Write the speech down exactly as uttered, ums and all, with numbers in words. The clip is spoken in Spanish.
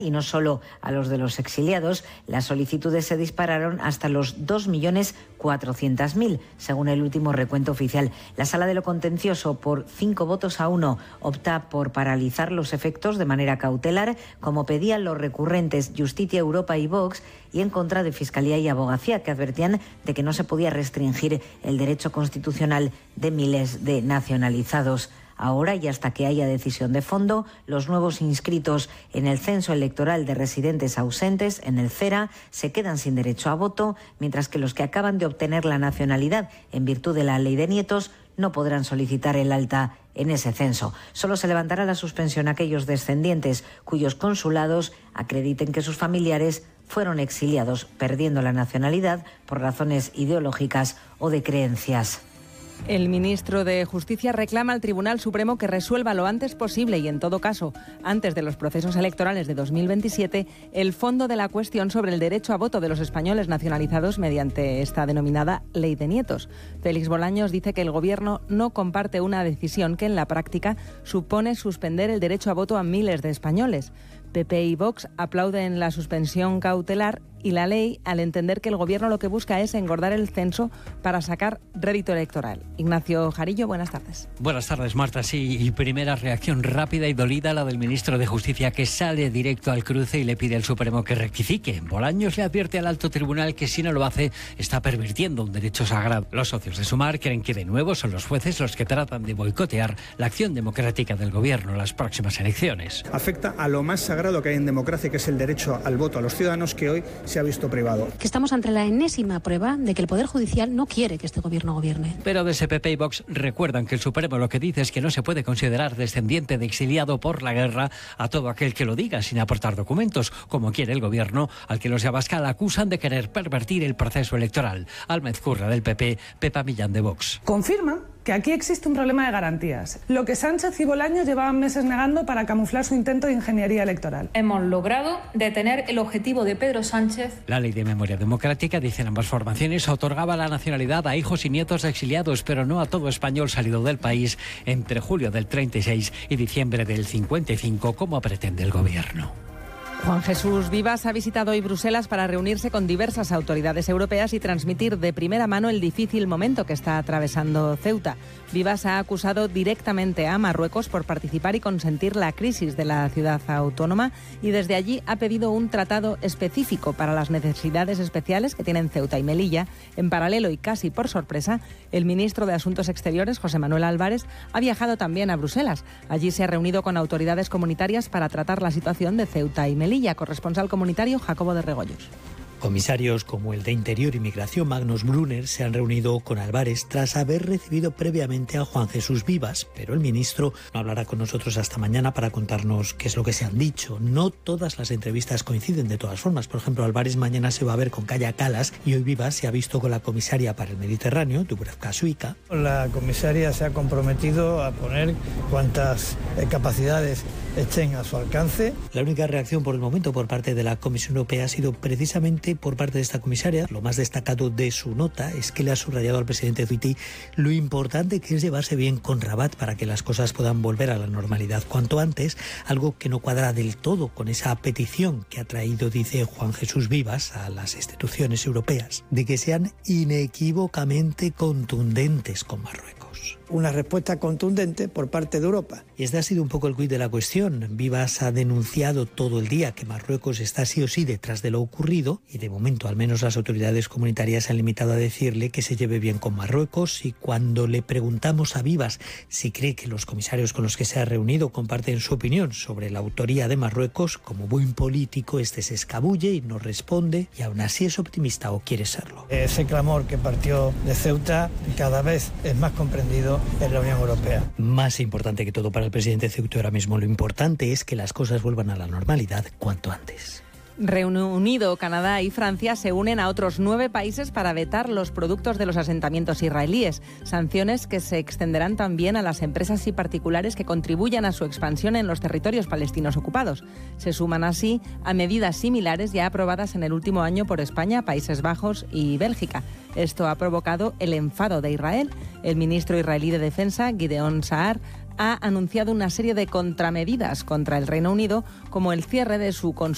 Y no solo a los de los exiliados, las solicitudes se dispararon hasta los dos millones cuatrocientos mil, según el último recuento oficial. La Sala de lo Contencioso, por cinco votos a uno, opta por paralizar los efectos de manera cautelar, como pedían los recurrentes Justicia Europa y Vox, y en contra de Fiscalía y Abogacía, que advertían de que no se podía restringir el derecho constitucional de miles de nacionalizados. Ahora, y hasta que haya decisión de fondo, los nuevos inscritos en el censo electoral de residentes ausentes, en el CERA, se quedan sin derecho a voto, mientras que los que acaban de obtener la nacionalidad en virtud de la ley de nietos no podrán solicitar el alta en ese censo. Solo se levantará la suspensión a aquellos descendientes cuyos consulados acrediten que sus familiares fueron exiliados, perdiendo la nacionalidad por razones ideológicas o de creencias. El ministro de Justicia reclama al Tribunal Supremo que resuelva lo antes posible y, en todo caso, antes de los procesos electorales de dos mil veintisiete, el fondo de la cuestión sobre el derecho a voto de los españoles nacionalizados mediante esta denominada Ley de Nietos. Félix Bolaños dice que el Gobierno no comparte una decisión que, en la práctica, supone suspender el derecho a voto a miles de españoles. P P y Vox aplauden la suspensión cautelar y la ley al entender que el Gobierno lo que busca es engordar el censo para sacar rédito electoral. Ignacio Jarillo, buenas tardes. Buenas tardes, Marta. Sí, y primera reacción rápida y dolida la del ministro de Justicia, que sale directo al cruce y le pide al Supremo que rectifique. Bolaños le advierte al alto tribunal que si no lo hace está pervirtiendo un derecho sagrado. Los socios de Sumar creen que de nuevo son los jueces los que tratan de boicotear la acción democrática del Gobierno en las próximas elecciones. Afecta a lo más sagrado que hay en democracia, que es el derecho al voto a los ciudadanos, que hoy se ha visto privado. Que estamos ante la enésima prueba de que el Poder Judicial no quiere que este Gobierno gobierne. Pero desde P P y Vox recuerdan que el Supremo lo que dice es que no se puede considerar descendiente de exiliado por la guerra a todo aquel que lo diga sin aportar documentos, como quiere el Gobierno, al que los de Abascal acusan de querer pervertir el proceso electoral. Alma Ezcurra del P P, Pepa Millán de Vox. Confirma que aquí existe un problema de garantías, lo que Sánchez y Bolaños llevaban meses negando para camuflar su intento de ingeniería electoral. Hemos logrado detener el objetivo de Pedro Sánchez. La ley de memoria democrática, dicen ambas formaciones, otorgaba la nacionalidad a hijos y nietos de exiliados, pero no a todo español salido del país entre julio del treinta y seis y diciembre del cincuenta y cinco, como pretende el Gobierno. Juan Jesús Vivas ha visitado hoy Bruselas para reunirse con diversas autoridades europeas y transmitir de primera mano el difícil momento que está atravesando Ceuta. Vivas ha acusado directamente a Marruecos por participar y consentir la crisis de la ciudad autónoma y desde allí ha pedido un tratado específico para las necesidades especiales que tienen Ceuta y Melilla. En paralelo y casi por sorpresa, el ministro de Asuntos Exteriores, José Manuel Álvarez, ha viajado también a Bruselas. Allí se ha reunido con autoridades comunitarias para tratar la situación de Ceuta y Melilla. Corresponsal comunitario Jacobo de Regoyos. Comisarios como el de Interior y Migración, Magnus Brunner, se han reunido con Álvarez tras haber recibido previamente a Juan Jesús Vivas, pero el ministro no hablará con nosotros hasta mañana para contarnos qué es lo que se han dicho. No todas las entrevistas coinciden de todas formas. Por ejemplo, Álvarez mañana se va a ver con Kaja Kallas y hoy Vivas se ha visto con la comisaria para el Mediterráneo, Dubravka Šuica. La comisaria se ha comprometido a poner cuantas eh, capacidades estén a su alcance. La única reacción por el momento por parte de la Comisión Europea ha sido precisamente por parte de esta comisaria. Lo más destacado de su nota es que le ha subrayado al presidente Ceuta lo importante que es llevarse bien con Rabat para que las cosas puedan volver a la normalidad cuanto antes, algo que no cuadra del todo con esa petición que ha traído, dice Juan Jesús Vivas, a las instituciones europeas, de que sean inequívocamente contundentes con Marruecos. Una respuesta contundente por parte de Europa. Y este ha sido un poco el quid de la cuestión. Vivas ha denunciado todo el día que Marruecos está sí o sí detrás de lo ocurrido y de momento al menos las autoridades comunitarias se han limitado a decirle que se lleve bien con Marruecos, y cuando le preguntamos a Vivas si cree que los comisarios con los que se ha reunido comparten su opinión sobre la autoría de Marruecos, como buen político este se escabulle y no responde, y aún así es optimista o quiere serlo. Ese clamor que partió de Ceuta cada vez es más comprendido en la Unión Europea. Más importante que todo para el presidente Ceuta ahora mismo, lo importante es que las cosas vuelvan a la normalidad cuanto antes. Reino Unido, Canadá y Francia se unen a otros nueve países para vetar los productos de los asentamientos israelíes, sanciones que se extenderán también a las empresas y particulares que contribuyan a su expansión en los territorios palestinos ocupados. Se suman así a medidas similares ya aprobadas en el último año por España, Países Bajos y Bélgica. Esto ha provocado el enfado de Israel. El ministro israelí de Defensa, Gideon Saar, ha anunciado una serie de contramedidas contra el Reino Unido, como el cierre de su consulado